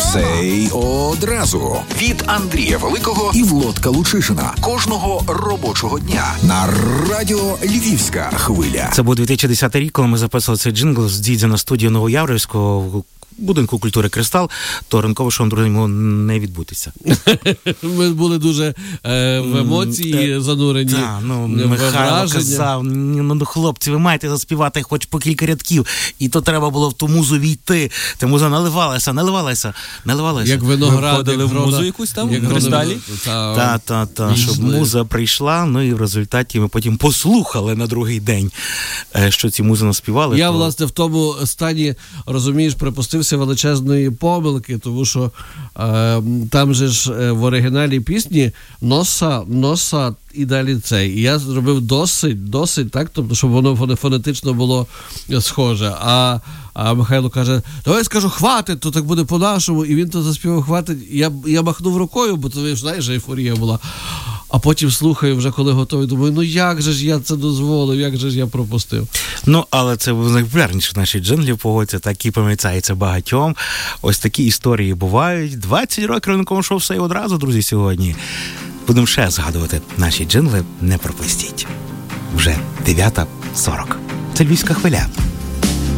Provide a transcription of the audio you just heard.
Все й одразу від Андрія Великого і Володка Лучишина. Кожного робочого дня на радіо Львівська хвиля. Це був 2010 рік, коли ми записували цей джингл з Дідзя на студію Новояврівського будинку культури «Кристал», то ранкове шоу, друзі, могло не відбутися. Ми були дуже в емоції занурені. Так, Михайло казав, хлопці, ви маєте заспівати хоч по кілька рядків. І то треба було в ту музу війти. Та муза наливалася. Як виноград. Входили в музу якусь там, в «Кристалі»? Та, щоб муза прийшла, ну і в результаті ми потім послухали на другий день, що ці музи наспівали. Я, власне, в тому стані, розумієш, припустився величезної помилки, тому що там же ж в оригіналі пісні носа і далі цей. І я зробив досить, так, тобто, щоб воно фонетично було схоже. А Михайло каже, давай скажу, хватить, то так буде по-нашому. І він то заспівав, хватить. Я махнув рукою, бо то, знаєш, ейфорія була. А потім слухаю, вже коли готовий, думаю, як же ж я це дозволив, як же ж я пропустив. Але це був найпопулярніший наших джинглів, погодься, так і пам'ятається багатьом. Ось такі історії бувають. 20 років ранкового шоу «Все й одразу», друзі, сьогодні. Будемо ще згадувати наші джингли, не пропустіть. Вже 9:40. Це Львівська хвиля.